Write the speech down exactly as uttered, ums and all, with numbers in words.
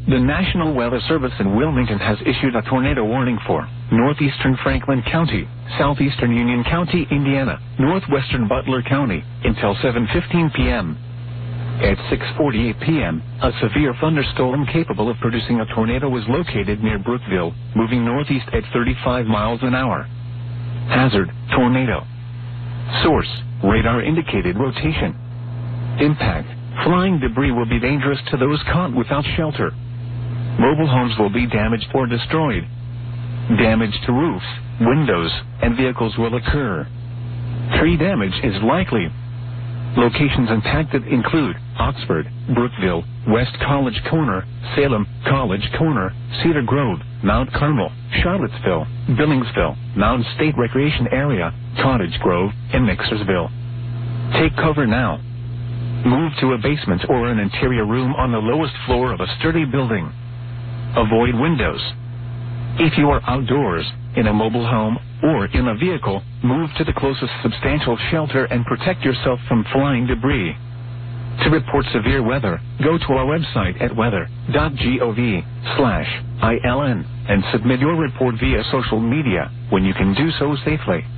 The National Weather Service in Wilmington has issued a tornado warning for northeastern Franklin County, southeastern Union County, Indiana, northwestern Butler County, until seven fifteen p m At six forty-eight p m, a severe thunderstorm capable of producing a tornado was located near Brookville, moving northeast at thirty-five miles an hour. Hazard, tornado. Source, radar indicated rotation. Impact, flying debris will be dangerous to those caught without shelter. Mobile homes will be damaged or destroyed. Damage to roofs, windows, and vehicles will occur. Tree damage is likely. Locations impacted include Oxford, Brookville, West College Corner, Salem, College Corner, Cedar Grove, Mount Carmel, Charlottesville, Billingsville, Mound State Recreation Area, Cottage Grove, and Mixersville. Take cover now. Move to a basement or an interior room on the lowest floor of a sturdy building. Avoid windows. If you are outdoors, in a mobile home, or in a vehicle, move to the closest substantial shelter and protect yourself from flying debris. To report severe weather, go to our website at weather dot gov slash I L N and submit your report via social media when you can do so safely.